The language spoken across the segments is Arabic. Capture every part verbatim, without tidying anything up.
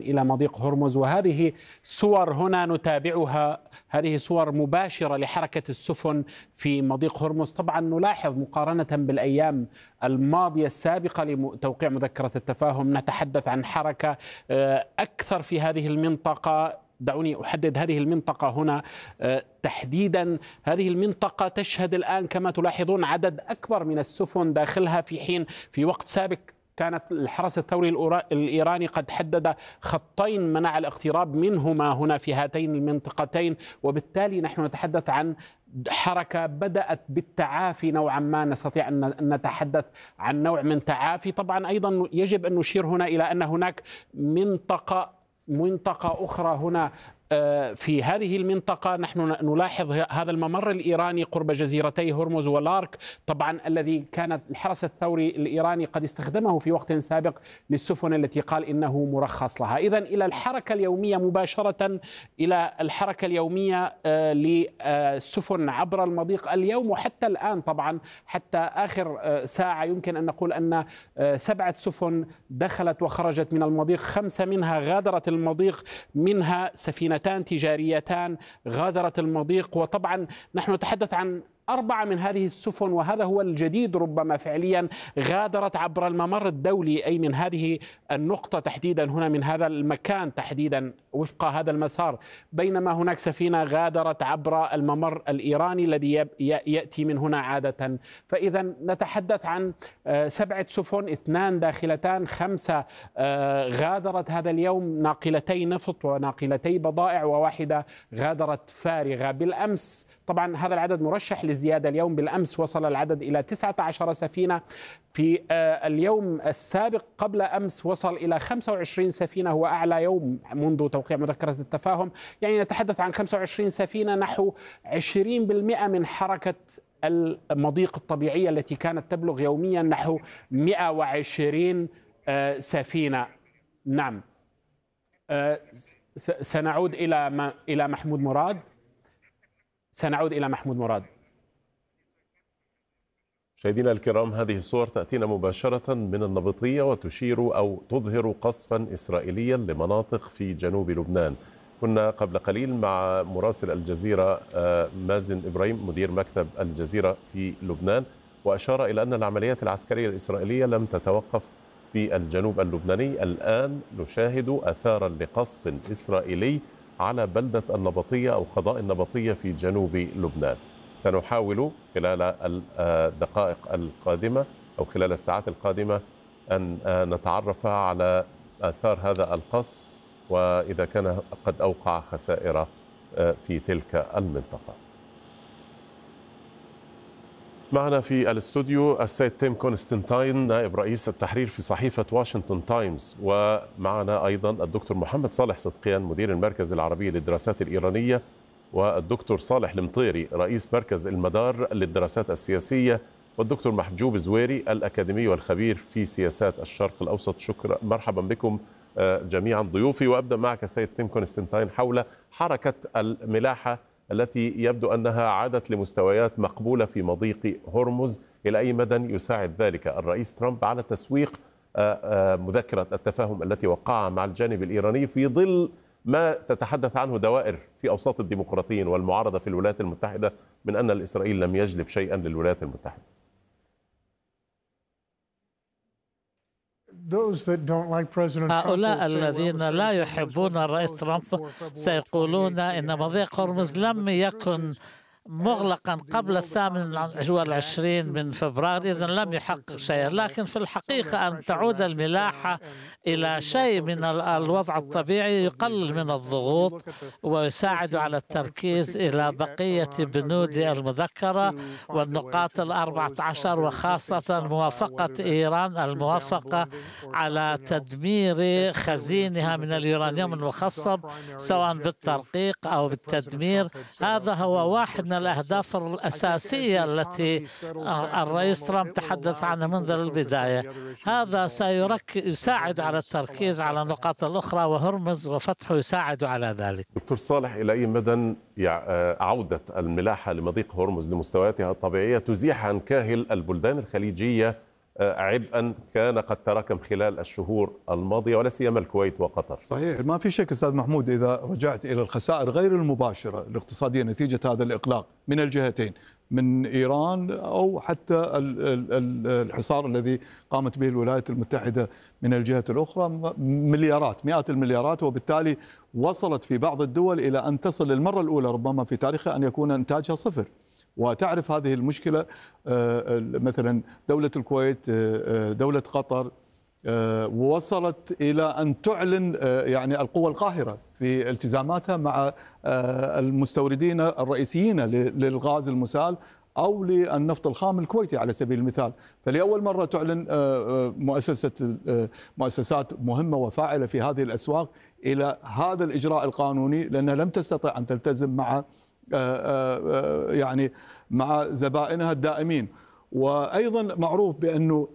إلى مضيق هرمز. وهذه صور هنا نتابعها، هذه صور مباشرة لحركة السفن في مضيق هرمز. طبعا نلاحظ مقارنة بالأيام الماضية السابقة لتوقيع مذكرة التفاهم نتحدث عن حركة أكثر في هذه المنطقة. دعوني أحدد هذه المنطقة هنا تحديدا. هذه المنطقة تشهد الآن كما تلاحظون عدد أكبر من السفن داخلها، في حين في وقت سابق كانت الحرس الثوري الإيراني قد حدد خطين منع الاقتراب منهما هنا في هاتين المنطقتين. وبالتالي نحن نتحدث عن حركة بدأت بالتعافي نوعا ما، نستطيع أن نتحدث عن نوع من تعافي. طبعا أيضا يجب أن نشير هنا إلى أن هناك منطقة منطقة أخرى هنا في هذه المنطقة. نحن نلاحظ هذا الممر الإيراني قرب جزيرتي هرمز ولارك، طبعا الذي كان الحرس الثوري الإيراني قد استخدمه في وقت سابق للسفن التي قال إنه مرخص لها. إذن إلى الحركة اليومية مباشرة، إلى الحركة اليومية للسفن عبر المضيق اليوم وحتى الآن. طبعا حتى آخر ساعة يمكن أن نقول أن سبعة سفن دخلت وخرجت من المضيق، خمسة منها غادرت المضيق، منها سفينة تجاريتان غادرت المضيق. وطبعا نحن نتحدث عن أربعة من هذه السفن، وهذا هو الجديد ربما فعليا، غادرت عبر الممر الدولي، أي من هذه النقطة تحديدا هنا، من هذا المكان تحديدا وفق هذا المسار، بينما هناك سفينة غادرت عبر الممر الإيراني الذي يأتي من هنا عادة. فإذا نتحدث عن سبعة سفن، اثنان داخلتان، خمسة غادرت هذا اليوم ناقلتي نفط وناقلتي بضائع، وواحدة غادرت فارغة. بالأمس طبعا هذا العدد مرشح للزيادة اليوم، بالأمس وصل العدد إلى تسعة عشر سفينة، في اليوم السابق قبل أمس وصل إلى خمسة وعشرين سفينة، هو أعلى يوم منذ توقيع مذكرة التفاهم. يعني نتحدث عن خمسة وعشرين سفينة، نحو عشرين بالمئة من حركة المضيق الطبيعية التي كانت تبلغ يوميا نحو مئة وعشرين سفينة. نعم، سنعود إلى إلى محمود مراد سنعود إلى محمود مراد. مشاهدينا الكرام، هذه الصور تأتينا مباشرة من النبطية وتشير أو تظهر قصفا إسرائيليا لمناطق في جنوب لبنان. كنا قبل قليل مع مراسل الجزيرة مازن إبراهيم مدير مكتب الجزيرة في لبنان، وأشار إلى أن العمليات العسكرية الإسرائيلية لم تتوقف في الجنوب اللبناني. الآن نشاهد أثارا لقصف إسرائيلي على بلدة النبطية أو قضاء النبطية في جنوب لبنان. سنحاول خلال الدقائق القادمة أو خلال الساعات القادمة أن نتعرف على آثار هذا القصف وإذا كان قد أوقع خسائر في تلك المنطقة. معنا في الاستوديو السيد تيم كونستانتين نائب رئيس التحرير في صحيفة واشنطن تايمز، ومعنا أيضا الدكتور محمد صالح صدقيان مدير المركز العربي للدراسات الإيرانية، والدكتور صالح المطيري رئيس مركز المدار للدراسات السياسية، والدكتور محجوب زويري الأكاديمي والخبير في سياسات الشرق الأوسط. شكرا، مرحبا بكم جميعا ضيوفي. وأبدأ معك السيد تيم كونستانتين حول حركة الملاحة التي يبدو أنها عادت لمستويات مقبولة في مضيق هرمز. إلى أي مدى يساعد ذلك الرئيس ترامب على تسويق مذكرة التفاهم التي وقعها مع الجانب الإيراني في ظل ما تتحدث عنه دوائر في أوساط الديمقراطيين والمعارضة في الولايات المتحدة من أن الإسرائيل لم يجلب شيئا للولايات المتحدة؟ هؤلاء الذين لا يحبون الرئيس ترامب سيقولون إن مضيق هرمز لم يكن مغلقا قبل الثامن والعشرين من فبراير، إذن لم يحقق شيئا. لكن في الحقيقة أن تعود الملاحة إلى شيء من الوضع الطبيعي يقلل من الضغوط ويساعد على التركيز إلى بقية بنود المذكرة والنقاط الأربعة عشر، وخاصة موافقة إيران الموافقة على تدمير خزينها من اليورانيوم المخصب سواء بالترقيق أو بالتدمير. هذا هو واحد من الأهداف الأساسية التي الرئيس ترامب تحدث عنها منذ البداية. هذا سيساعد على التركيز على النقاط الأخرى، وهرمز وفتحه يساعد على ذلك. دكتور صالح، إلى أي مدى عودة الملاحة لمضيق هرمز لمستوياتها الطبيعية تزيح عن كاهل البلدان الخليجية عبئا كان قد تراكم خلال الشهور الماضية ولا سيما الكويت وقطر. صحيح، ما في شك أستاذ محمود إذا رجعت إلى الخسائر غير المباشرة الاقتصادية نتيجة هذا الإغلاق من الجهتين، من إيران أو حتى الحصار الذي قامت به الولايات المتحدة من الجهة الأخرى، مليارات مئات المليارات، وبالتالي وصلت في بعض الدول إلى أن تصل للمرة الأولى ربما في تاريخها أن يكون إنتاجها صفر. وتعرف هذه المشكلة مثلا دولة الكويت، دولة قطر، وصلت إلى أن تعلن يعني القوى القاهرة في التزاماتها مع المستوردين الرئيسيين للغاز المسال أو للنفط الخام الكويتي على سبيل المثال. فلأول مرة تعلن مؤسسة مؤسسات مهمة وفاعلة في هذه الأسواق إلى هذا الإجراء القانوني، لأنها لم تستطع أن تلتزم مع يعني مع زبائنها الدائمين. وأيضا معروف بأنه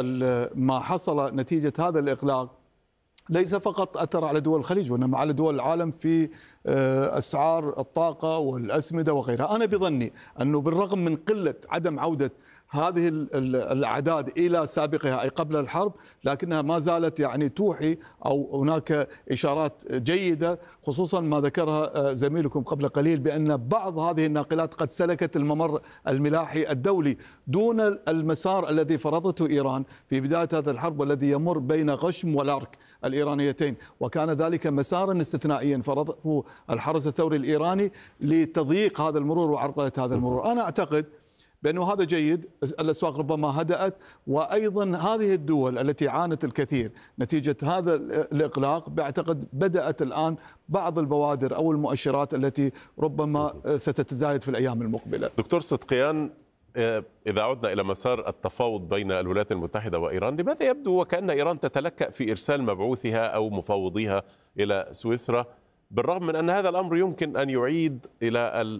ما حصل نتيجة هذا الإغلاق ليس فقط أثر على دول الخليج وإنما على دول العالم في أسعار الطاقة والأسمدة وغيرها. أنا بظني أنه بالرغم من قلة عدم عودة هذه الأعداد إلى سابقها أي قبل الحرب، لكنها ما زالت يعني توحي أو هناك إشارات جيدة، خصوصا ما ذكرها زميلكم قبل قليل بأن بعض هذه الناقلات قد سلكت الممر الملاحي الدولي دون المسار الذي فرضته إيران في بداية هذا الحرب، والذي يمر بين غشم والأرك الإيرانيتين، وكان ذلك مسارا استثنائيا فرضه الحرس الثوري الإيراني لتضييق هذا المرور وعرقلة هذا المرور. أنا أعتقد بأنه هذا جيد، الأسواق ربما هدأت، وأيضا هذه الدول التي عانت الكثير نتيجة هذا الإغلاق بعتقد بدأت الآن بعض البوادر أو المؤشرات التي ربما ستتزايد في الأيام المقبلة. دكتور صدقيان، إذا عدنا إلى مسار التفاوض بين الولايات المتحدة وإيران، لماذا يبدو وكأن إيران تتلكأ في إرسال مبعوثها أو مفوضيها إلى سويسرا، بالرغم من أن هذا الأمر يمكن أن يعيد إلى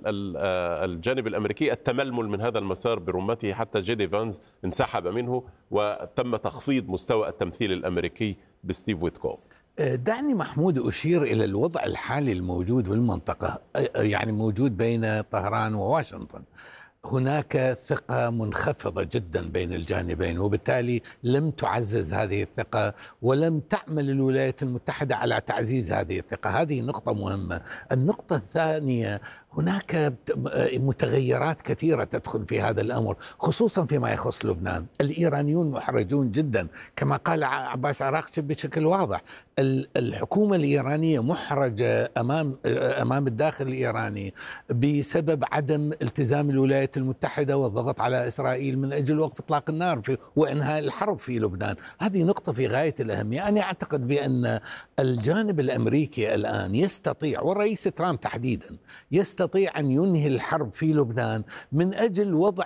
الجانب الأمريكي التململ من هذا المسار برمته، حتى جي دي فانز انسحب منه وتم تخفيض مستوى التمثيل الأمريكي بستيف ويتكوف؟ دعني محمود أشير إلى الوضع الحالي الموجود بالمنطقة، يعني موجود بين طهران وواشنطن. هناك ثقة منخفضة جدا بين الجانبين، وبالتالي لم تعزز هذه الثقة ولم تعمل الولايات المتحدة على تعزيز هذه الثقة. هذه نقطة مهمة. النقطة الثانية، هناك متغيرات كثيرة تدخل في هذا الأمر، خصوصا فيما يخص لبنان. الإيرانيون محرجون جدا كما قال عباس عراقچي بشكل واضح. الحكومة الإيرانية محرجة أمام أمام الداخل الإيراني بسبب عدم التزام الولايات المتحدة والضغط على إسرائيل من أجل وقف إطلاق النار في وإنهاء الحرب في لبنان. هذه نقطة في غاية الأهمية. أنا أعتقد بأن الجانب الأمريكي الآن يستطيع، والرئيس ترامب تحديدا يستطيع أن ينهي الحرب في لبنان من أجل وضع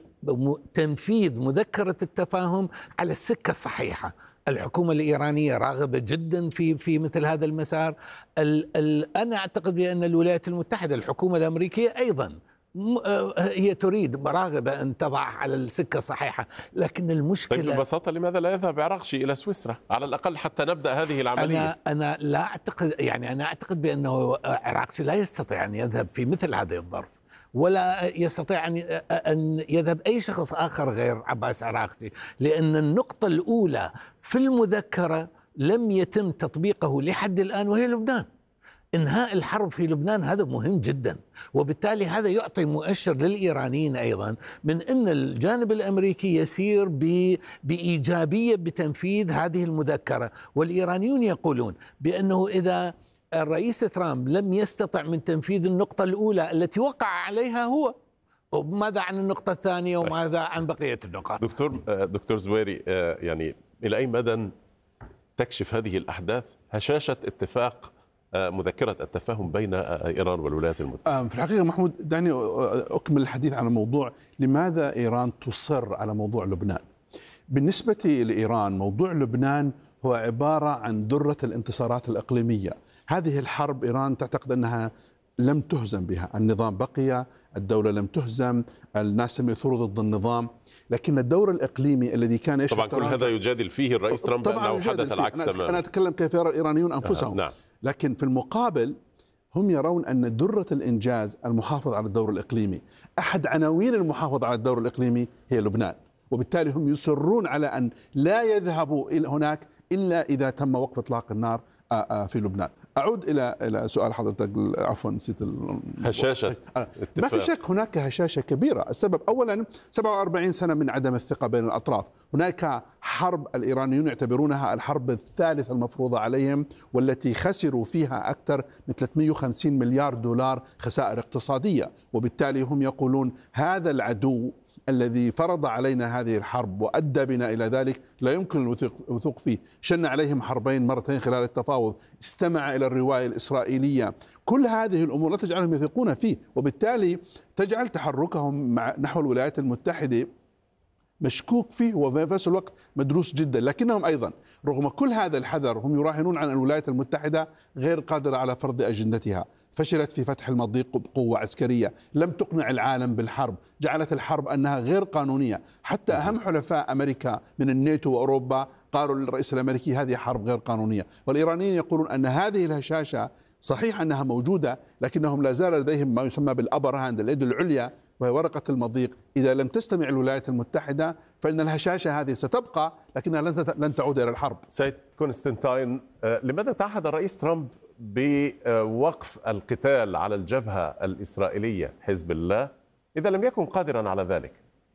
تنفيذ مذكرة التفاهم على السكة الصحيحة. الحكومة الإيرانية راغبة جدا في في مثل هذا المسار. ال ال أنا أعتقد بأن الولايات المتحدة، الحكومة الأمريكية أيضا هي تريد راغبة أن تضع على السكة الصحيحة، لكن المشكلة طيب ببساطة لماذا لا يذهب عراقچي إلى سويسرا على الأقل حتى نبدأ هذه العملية؟ أنا أنا لا أعتقد، يعني أنا أعتقد بأنه عراقچي لا يستطيع أن يذهب في مثل هذه الظرف، ولا يستطيع أن أن يذهب أي شخص آخر غير عباس عراقچي، لأن النقطة الأولى في المذكرة لم يتم تطبيقه لحد الآن، وهي لبنان. إنهاء الحرب في لبنان هذا مهم جدا، وبالتالي هذا يعطي مؤشر للإيرانيين أيضا من أن الجانب الأمريكي يسير بإيجابية بتنفيذ هذه المذكرة. والإيرانيون يقولون بأنه إذا الرئيس ترامب لم يستطع من تنفيذ النقطة الأولى التي وقع عليها هو، وماذا عن النقطة الثانية وماذا عن بقية النقاط؟ دكتور دكتور زويري، يعني إلى أي مدى تكشف هذه الأحداث هشاشة اتفاق مذكرة التفاهم بين إيران والولايات المتحدة؟ في الحقيقة محمود، دعني أكمل الحديث عن الموضوع. لماذا إيران تصر على موضوع لبنان؟ بالنسبة لإيران موضوع لبنان هو عبارة عن درة الانتصارات الإقليمية. هذه الحرب إيران تعتقد أنها لم تهزم بها، النظام بقي، الدولة لم تهزم، الناس لم يثوروا ضد النظام، لكن الدور الإقليمي الذي كان يشهد طبعا كل هذا يجادل فيه الرئيس ترامب بأنه حدث العكس تماما. أنا أتكلم كيف يرى الإيرانيون أنفسهم. آه نعم. لكن في المقابل هم يرون أن درة الإنجاز المحافظة على الدور الإقليمي. أحد عناوين المحافظة على الدور الإقليمي هي لبنان، وبالتالي هم يصرون على أن لا يذهبوا إلى هناك إلا إذا تم وقف إطلاق النار في لبنان. أعود إلى إلى سؤال حضرتك، عفوا نسيت هشاشة اتفاق. ما في شك هناك هشاشة كبيرة. السبب أولا سبعة وأربعين سنة من عدم الثقة بين الأطراف، هناك حرب الإيرانيون يعتبرونها الحرب الثالثة المفروضة عليهم، والتي خسروا فيها أكثر من ثلاثمئة وخمسين مليار دولار خسائر اقتصادية، وبالتالي هم يقولون هذا العدو الذي فرض علينا هذه الحرب وأدى بنا إلى ذلك لا يمكن الوثوق فيه. شن عليهم حربين مرتين خلال التفاوض، استمع إلى الرواية الإسرائيلية. كل هذه الأمور لا تجعلهم يثقون فيه، وبالتالي تجعل تحركهم مع نحو الولايات المتحدة مشكوك فيه وفي نفس الوقت مدروس جدا. لكنهم أيضا رغم كل هذا الحذر هم يراهنون على الولايات المتحدة غير قادرة على فرض أجندتها. فشلت في فتح المضيق بقوة عسكرية، لم تقنع العالم بالحرب، جعلت الحرب أنها غير قانونية. حتى أهم حلفاء أمريكا من الناتو وأوروبا قالوا للرئيس الأمريكي هذه حرب غير قانونية. والإيرانيين يقولون أن هذه الهشاشة صحيح أنها موجودة، لكنهم لا زال لديهم ما يسمى بالأبر هاند، اليد العليا، وهي ورقة المضيق. إذا لم تستمع الولايات المتحدة فإن الهشاشة هذه ستبقى، لكنها لن تعود إلى الحرب. سيد كونستانتين، لماذا تعهد الرئيس ترامب بوقف القتال على الجبهة الإسرائيلية حزب الله إذا لم يكن قادرا على ذلك؟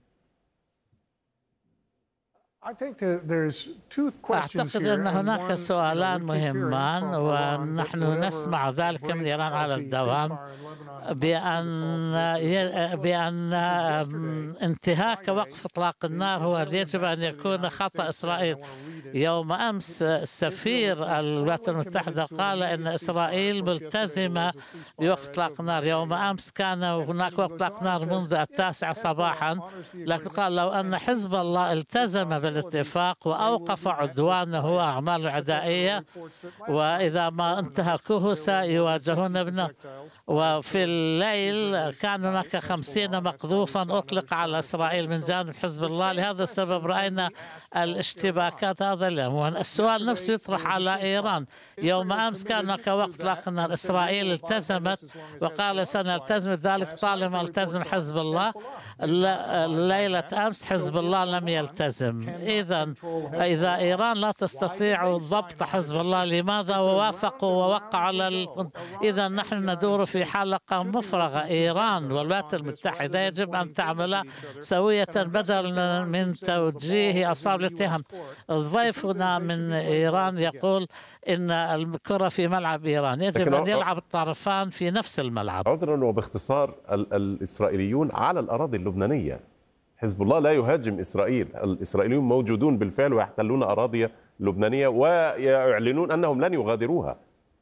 أعتقد أن هناك سؤالان مهمان، ونحن نسمع ذلك من إيران على الدوام، بأن بأن انتهاك وقف إطلاق النار هو يجب أن يكون خطأ إسرائيل. يوم أمس سفير الولايات المتحدة قال أن إسرائيل ملتزمة بوقف إطلاق النار. يوم أمس كان هناك وقف إطلاق نار منذ التاسعة صباحا، لكن قال لو أن حزب الله التزم بالاتفاق وأوقف عدوانه وأعماله العدائية وإذا ما انتهكوه سيواجهون بنا. وفي الليل كان هناك خمسين مقذوفا أطلق على إسرائيل من جانب حزب الله. لهذا السبب رأينا الاشتباكات هذا اليوم. السؤال نفسه يطرح على إيران. يوم أمس كان هناك وقت إطلاق النار، إسرائيل التزمت وقال سنلتزم ذلك طالما التزم حزب الله. ليلة أمس حزب الله لم يلتزم. إذا إذا إيران لا تستطيع ضبط حزب الله، لماذا ووافقوا ووقعوا على ال... إذا نحن ندور في حلقة مفرغة. إيران والولايات المتحدة يجب أن تعمل سوية بدلا من توجيه أصحاب الاتهام. ضيفنا من إيران يقول إن الكرة في ملعب إيران، يجب أن يلعب الطرفان في نفس الملعب. عذرا وباختصار، الإسرائيليون على الأراضي اللبنانية، حزب الله لا يهاجم إسرائيل، الإسرائيليون موجودون بالفعل ويحتلون أراضي لبنانية ويعلنون أنهم لن يغادروها.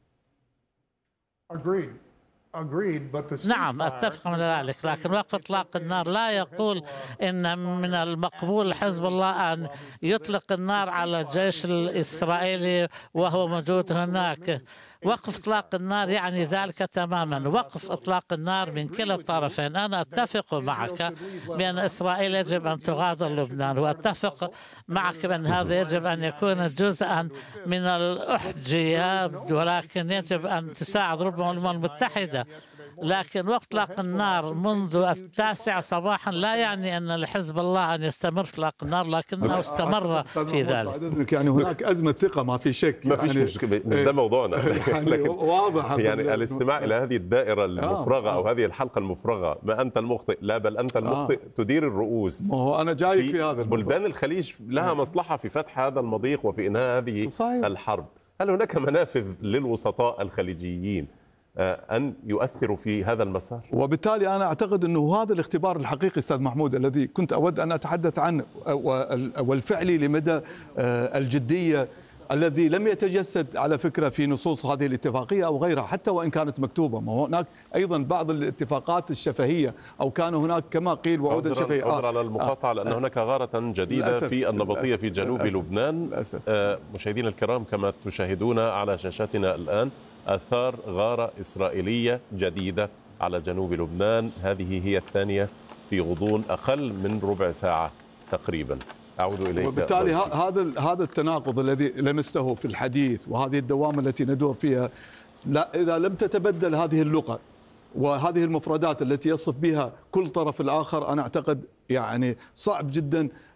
نعم أتفق من ذلك، لكن وقف إطلاق النار لا يقول إن من المقبول حزب الله أن يطلق النار على الجيش الإسرائيلي وهو موجود هناك. وقف إطلاق النار يعني ذلك تماما، وقف إطلاق النار من كلا الطرفين. أنا أتفق معك بأن إسرائيل يجب أن تغادر لبنان، وأتفق معك بأن هذا يجب أن يكون جزءا من الأحجية، ولكن يجب أن تساعد ربما الأمم المتحدة. لكن وقت إطلاق النار منذ التاسع صباحا لا يعني أن لحزب الله أن يستمر في إطلاق النار، لكنه استمر في ذلك. يعني هناك أزمة ثقة ما في شك، ما فيش مشكلة، مش ده موضوعنا. يعني لكن واضح يعني الاستماع إلى هذه الدائرة المفرغة أو هذه الحلقة المفرغة، ما أنت المخطئ، لا بل أنت المخطئ، تدير الرؤوس. ما هو أنا جاي في, في هذا. بلدان الخليج لها مصلحة في فتح هذا المضيق وفي إنهاء هذه صحيح. الحرب. هل هناك منافذ للوسطاء الخليجيين أن يؤثروا في هذا المسار؟ وبالتالي أنا أعتقد أنه هذا الاختبار الحقيقي أستاذ محمود الذي كنت أود أن أتحدث عنه والفعلي لمدى الجدية الذي لم يتجسد على فكرة في نصوص هذه الاتفاقية أو غيرها، حتى وإن كانت مكتوبة. ما هناك أيضا بعض الاتفاقات الشفهية أو كان هناك كما قيل وعودا شفهية. أعذر على المقاطعة لأن هناك غارة جديدة في النبطية في جنوب للأسف. لبنان للأسف. آه مشاهدينا الكرام، كما تشاهدون على شاشاتنا الآن آثار غارة إسرائيلية جديدة على جنوب لبنان. هذه هي الثانية في غضون أقل من ربع ساعة تقريبا. أعود إليك. وبالتالي هذا هذا التناقض الذي لمسته في الحديث وهذه الدوامة التي ندور فيها، لا إذا لم تتبدل هذه اللغة وهذه المفردات التي يصف بها كل طرف الآخر، أنا أعتقد يعني صعب جدا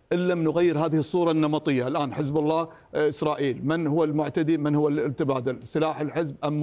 إن لم نغير هذه الصورة النمطية. الآن حزب الله، إسرائيل، من هو المعتدي، من هو المتبادل، سلاح الحزب أم